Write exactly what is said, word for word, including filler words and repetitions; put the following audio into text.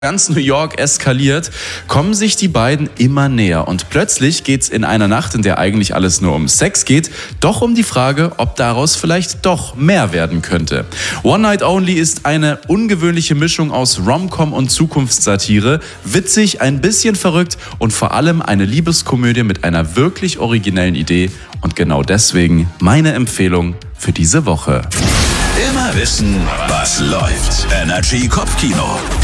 Ganz New York eskaliert, kommen sich die beiden immer näher und plötzlich geht's in einer Nacht, in der eigentlich alles nur um Sex geht, doch um die Frage, ob daraus vielleicht doch mehr werden könnte. One Night Only ist eine ungewöhnliche Mischung aus Rom-Com und Zukunftssatire, witzig, ein bisschen verrückt und vor allem eine Liebeskomödie mit einer wirklich originellen Idee und genau deswegen meine Empfehlung für diese Woche. Immer wissen, was läuft. Energy Kopfkino.